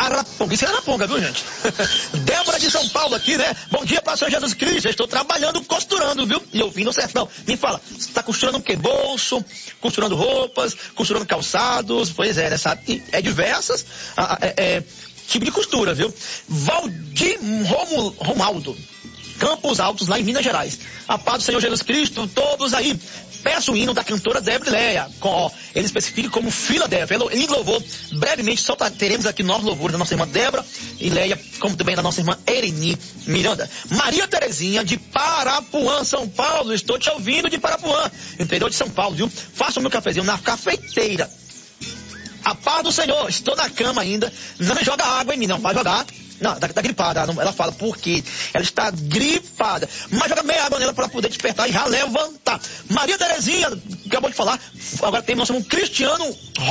Araponga. Isso é Araponga, viu, gente? Débora de São Paulo aqui, né? Bom dia, pastor Jesus Cristo. Eu estou trabalhando, costurando, viu? E eu vim no sertão. Me fala, você está costurando o quê? Bolso, costurando roupas, costurando calçados? Pois é, né? Sabe? É diversas tipo de costura, viu? Valdir Romaldo, Campos Altos, lá em Minas Gerais. A paz do Senhor Jesus Cristo, todos aí. Peço o hino da cantora Débora Leia, ele especifica como Filadélfia. Ele louvou brevemente, só teremos aqui novos louvores da nossa irmã Débora e Leia, como também da nossa irmã Ereni Miranda. Maria Terezinha, de Parapuã, São Paulo, estou te ouvindo de Parapuã, interior de São Paulo, viu? Faça o meu cafezinho na cafeiteira. A paz do Senhor, estou na cama ainda, não joga água em mim, não vai jogar. Não, tá gripada. Ela fala porque ela está gripada. Mas joga meia água nela para poder despertar e já levantar. Maria Terezinha, acabou de falar. Agora tem nosso irmão Cristiano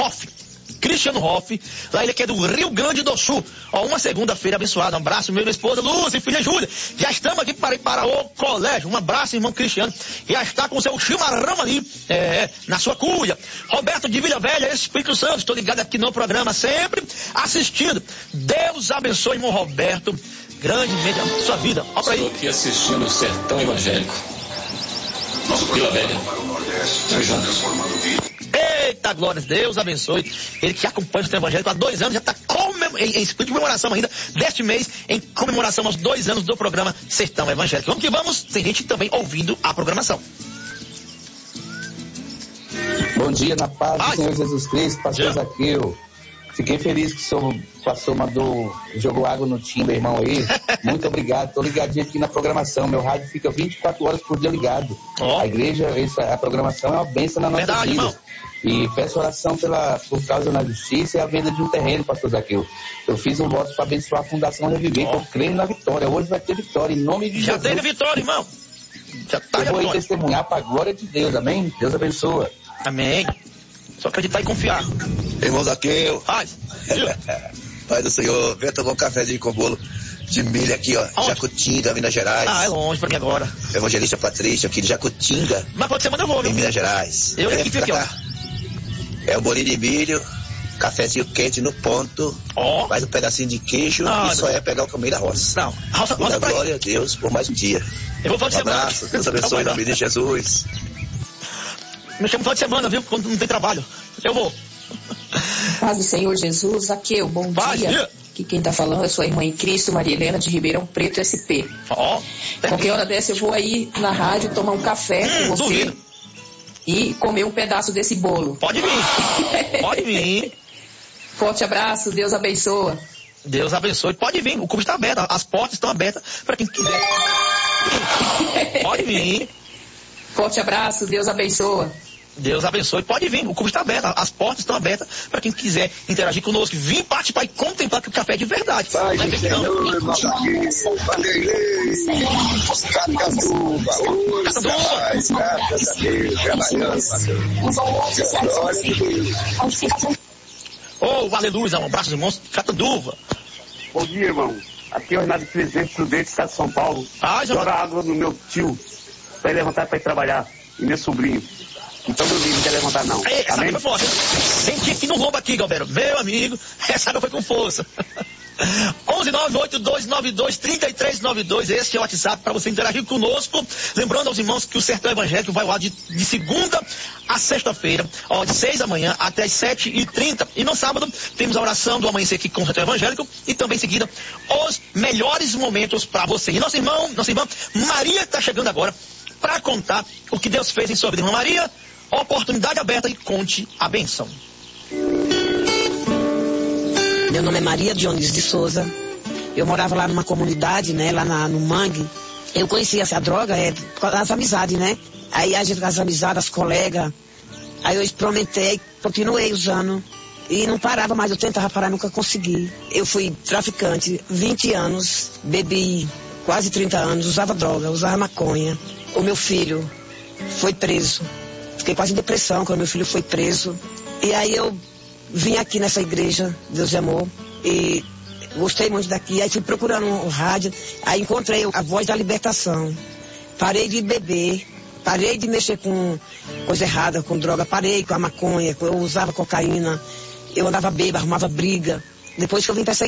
Hoff, lá ele que é do Rio Grande do Sul. Ó, uma segunda-feira abençoada. Um abraço, minha esposa Lúcia e filha Júlia. Já estamos aqui para ir para o colégio. Um abraço, irmão Cristiano. Já está com o seu chimarrão ali, na sua cuia. Roberto de Vila Velha, Espírito Santo. Estou ligado aqui no programa, sempre assistindo. Deus abençoe, irmão Roberto, grandemente a sua vida. Olha pra aí. Estou aqui assistindo o Sertão Evangélico. Vila Velha. Eita, glória a Deus, abençoe. Ele que acompanha o Sertão Evangélico há 2 anos, já está em espírito de comemoração ainda deste mês, em comemoração aos 2 anos do programa Sertão Evangélico. Vamos que vamos, tem gente também ouvindo a programação. Bom dia, na paz do Senhor Jesus Cristo, pastor Zaqueu. Fiquei feliz que o pastor jogou água no timbre, irmão aí. Muito obrigado. Estou ligadinho aqui na programação. Meu rádio fica 24 horas por dia ligado. A igreja, a programação é uma bênção na nossa vida. Irmão. E peço oração por causa da justiça e a venda de um terreno, pastor Zaqueu. Eu fiz um voto para abençoar a Fundação Reviver. Estou crendo na vitória. Hoje vai ter vitória, em nome de Jesus. Já teve vitória, irmão. Já tá. Eu vou aí testemunhar para a glória de Deus, amém? Deus abençoa. Amém. Só acreditar e confiar. Irmão Zaqueu. Paz. Pai do Senhor, venha tomar um cafezinho com bolo de milho aqui, ó. Onde? Jacutinga, Minas Gerais. É longe pra mim agora. Evangelista Patrícia, aqui de Jacutinga. Mas pode ser, manda eu vou, viu? Em Minas Gerais. Eu aqui fico aqui, ó. É o bolinho de milho, cafezinho quente no ponto. Mais um pedacinho de queijo e só é pegar o caminho da roça. Não, roça pra glória a Deus por mais um dia. Eu vou falar de semana. Abraço, Deus abençoe em nome de Jesus. Me chama final de semana, viu? Quando não tem trabalho. Eu vou. Paz do Senhor Jesus, Zaqueu, bom dia. Aqui quem tá falando é sua irmã em Cristo, Maria Helena de Ribeirão Preto, SP. Qualquer hora dessa eu vou aí na rádio tomar um café com você. Duvido. E comer um pedaço desse bolo. Pode vir. Pode vir. Forte abraço, Deus abençoa. Deus abençoe. Pode vir, o clube está aberto, as portas estão abertas para quem quiser. Pode vir. Forte abraço, Deus abençoa. Deus abençoe. Pode vir, o clube está aberto, as portas estão abertas para quem quiser interagir conosco. Vir participar e contemplar que o café é de verdade. Pai do Senhor, nosso amigo, Vanderlei, Catanduva, graças a Deus, trabalhando. Oh, aleluia, um abraço, irmãos, Catanduva. Bom dia, irmão. Aqui é o Renato, presidente do Estado de São Paulo. Joga água no meu tio, para ele levantar para ir trabalhar, e meu sobrinho. Então meu amigo não quer levantar não. Essa água foi forte. Tem gente que não rouba aqui, Galberto. Meu amigo, essa água foi com força. 11982923392. Esse é o WhatsApp para você interagir conosco. Lembrando aos irmãos que o Sertão Evangélico vai lá de segunda a sexta-feira, de 6 da manhã até as 7h30. E no sábado temos a oração do amanhecer aqui com o Sertão Evangélico e também em seguida os melhores momentos para você. E nossa irmã Maria está chegando agora para contar o que Deus fez em sua vida. Irmã Maria, oportunidade aberta e conte a bênção. Meu nome é Maria Dionísio de Souza. Eu morava lá numa comunidade, né, lá no Mangue. Eu conhecia essa droga por causa das amizades, né? Aí a gente, as amizades, as colegas. Aí eu experimentei, continuei usando. E não parava mais, eu tentava parar, nunca consegui. Eu fui traficante 20 anos, bebi quase 30 anos, usava droga, usava maconha. O meu filho foi preso. Fiquei quase em depressão quando meu filho foi preso. E aí eu vim aqui nessa igreja, Deus de Amor, e gostei muito daqui. Aí fui procurando o rádio, aí encontrei a Voz da Libertação. Parei de beber, parei de mexer com coisa errada, com droga, parei com a maconha, eu usava cocaína, eu andava bêbado, arrumava briga. Depois que eu vim para essa